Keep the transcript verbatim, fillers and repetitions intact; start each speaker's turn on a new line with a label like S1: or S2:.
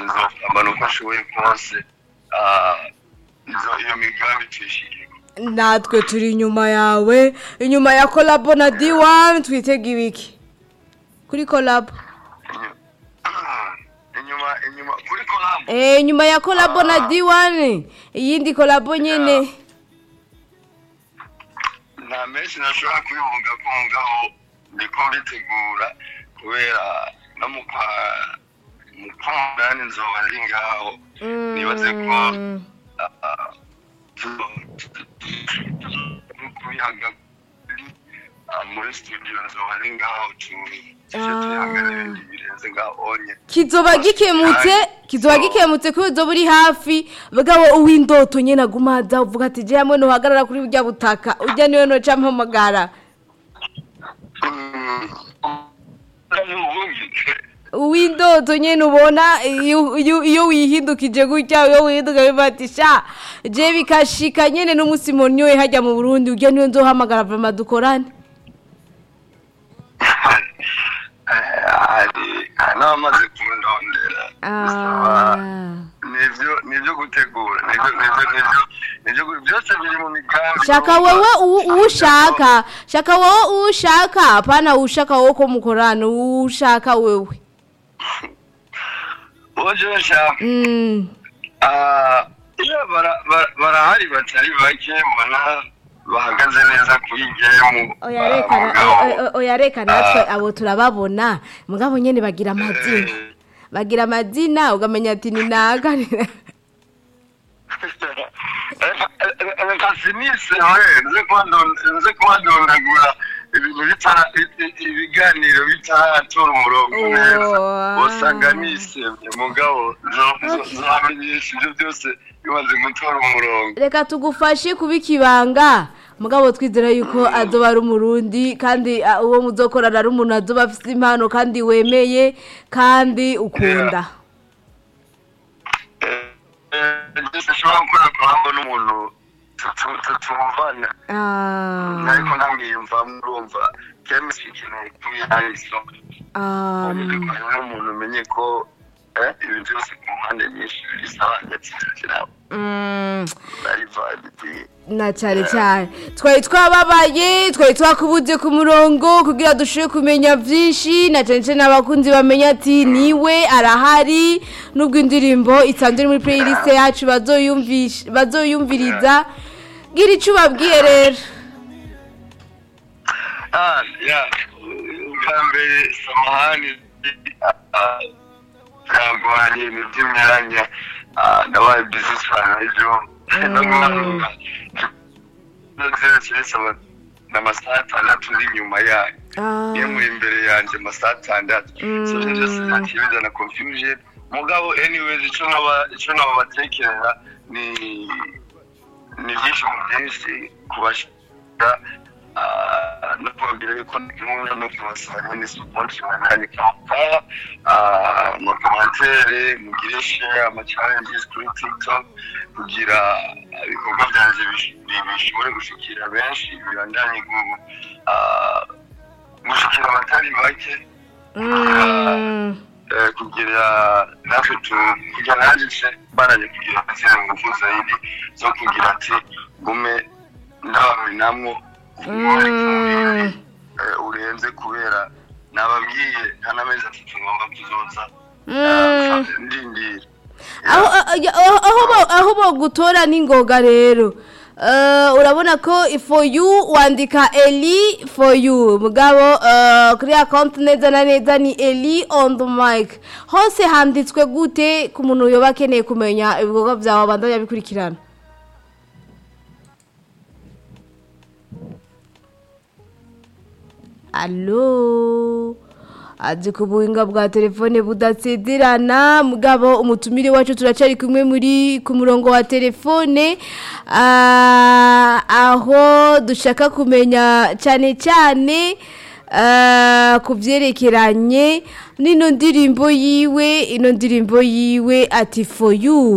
S1: nzofamba nuko ashoboye kose izo iyo migambi tuyishikire.
S2: Natwe turi inyuma yawe, inyuma ya collabo na D one twitega ibiki kuri collabo.
S1: Inyuma inyuma kuri collabo.
S2: Eh inyuma ya collabo na D one iyindi collabo nyene.
S1: Na menshi nashobora kwivuga ko ngaho ndiko mbitegura kubera no mu kwa mu kwa nzoba ndi ngaho nibaze ko kubihaga muri studio nzoba ndi ngaho
S2: kizoba gikemutse kizoba gikemutse ko uzo buri hafi bagabo uwindoto nyene agumaza uvuga ati je hamwe no hagarara kuri burya butaka ujya niwe no ca mpamagara uwindoto nyene ubona iyo wihindukije gutya iyo wihinduka bibatisha je bikashika nyene n'umusi monyoye hajya mu Burundi ujya niwe nzohamagara vama dukorane.
S1: Ana amaze kumundondera nivyo nivyo gutegura nivyo nivyo nivyo byose biri mu migambi.
S2: Shaka wewe ushaka shaka wewe ushaka hapana ushaka wewe ko mukorana ushaka wewe
S1: oje shaka
S2: mm
S1: ah bara barahari batari bake mbona bahagaze neza kuri game.
S2: Oya reka oya reka natwe abo turababona mugabo nyene bagira amazina bagira amazina ugamenya ati ni naga
S1: kasinise nze kwando nze kwandondagura ibintu bitara ibiganiro bitaratora umurongo neza bosanganise mugabo zamenyesha ibyo byose bimaze gutora umurongo.
S2: Reka tugufashe kubikibanga mugabo twizera yuko azoba ari umurundi kandi uwo muzokorana ari umuntu azoba afite impano kandi wemeye kandi ukunda.
S1: Ndashobora gukora kuhambo n'umuntu tutumvana ariko ntamwiyumva murumva chemistry kintu kuyihayiso umuntu umenye ko ibintu byose ku mpande nyinshi bisaba ndetse kirabo
S2: na cyane cyane twari twababaye twari twakubuze ku murongo kugira dushobore kumenya byinshi na cyane cyane abakunzi bamenya ati niwe arahari nubwo indirimbo isanzwe muri playlist yacu bazoyumvisha bazoyumviriza gira icyo babwiye rero.
S1: ah ya kambere samahani Ragwani mtimyanya nabaye busy sana hiyo nagomba nzese na masata atatu ndi nyuma yayo ye muri imbere yanje masata atatu so just nakibiza na confusion mugabo anyways ico naba ico naba batekerera ni ni byinshi byinshi kubashira no kubabwira yuko n'umuntu no kubasaba ni support cyane kampala mu commentaire mugire share ama challenges kuri TikTok kugira ibikorwa byanje bishobore gushikira benshi birandanye gushikira abatari bake kugira natwe kugira nanjye baranye kugira ngo zaidi zo kugira ati gume ndawe namwe urenze kubera nababwiye nta namezi atatu ngomba kuzoza ndindira
S2: aho aho bo gutora n'ingoga rero urabona ko for you wandika Eli for you mugabo kuri account neza na neza ni Eli on the mic hose handitswe gute ku muntu yoba akeneye kumenya ibikorwa byawe bandanya bikurikirana. Allo aje kubuhinga bwa telefone budatsedirana mugabo umutumire wacu turacari kumwe muri ku murongo wa telefone aho dushaka kumenya cyane cyane kuvyerekeranye nino ndirimbo yiwe ino ndirimbo yiwe ati for you.